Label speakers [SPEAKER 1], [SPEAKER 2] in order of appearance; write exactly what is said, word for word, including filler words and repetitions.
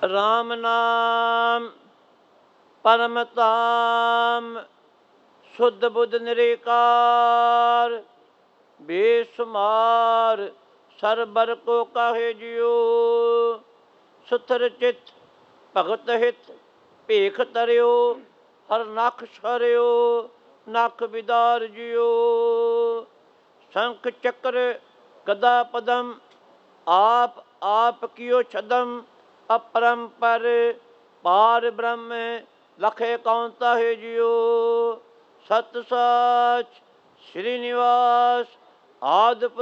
[SPEAKER 1] ਰਾਮ ਨਾਮ ਪਰਮ ਧਾਮ, ਸੁਧ ਬੁੱਧ ਨਿਰੇਕਾਰ, ਬੇਸੁਮਾਰ ਸਰਬਰ ਕੋ ਕਾਹੇ ਜਿਉ। ਸੁਥਰ ਚਿਤ ਭਗਤ ਹਿਤ ਭੇਖ ਤਰਿਓ, ਹਰ ਨਖ ਸਰਿਓ ਨਖ ਵਿਦਾਰ ਜਿਉ। ਸ਼ੰਖ ਚੱਕਰ ਗਦਾ ਪਦਮ, ਆਪ ਆਪ ਕੀਓ ਛਦਮ। ਅਪਰੰਪਰ ਪਾਰ ਬ੍ਰਹਮ ਲਖੇ ਕਉ ਤਾਹੇ ਜਿਉ। ਸਤ ਸਾਚ ਸ੍ਰੀ ਨਿਵਾਸ ਆਦਿ